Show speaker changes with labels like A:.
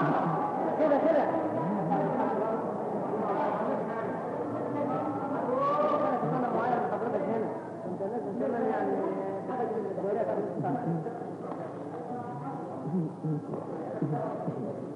A: كده كده انا معايا حضرتك هنا انت لازم تعمل يعني حاجه من الدوريات.